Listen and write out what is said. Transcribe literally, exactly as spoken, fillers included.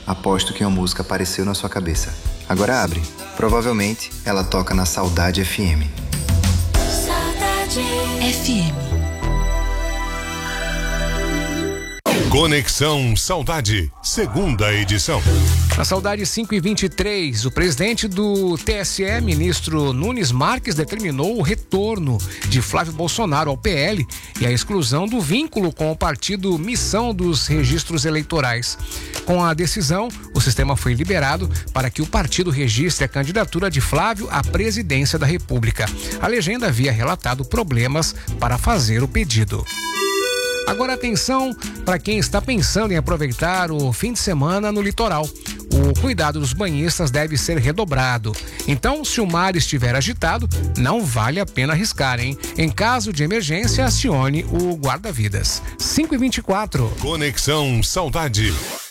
Aposto que uma música apareceu na sua cabeça. Agora abre. Provavelmente ela toca na Saudade F M. Saudade F M. Conexão Saudade, segunda edição. Na Saudade cinco e vinte e três, o presidente do T S E, ministro Nunes Marques, determinou o retorno de Flávio Bolsonaro ao P L e a exclusão do vínculo com o partido Missão dos registros eleitorais. Com a decisão, o sistema foi liberado para que o partido registre a candidatura de Flávio à presidência da República. A legenda havia relatado problemas para fazer o pedido. Agora atenção para quem está pensando em aproveitar o fim de semana no litoral. O cuidado dos banhistas deve ser redobrado. Então, se o mar estiver agitado, não vale a pena arriscar, hein? Em caso de emergência, acione o guarda-vidas. cinco e vinte e quatro. Conexão Saudade.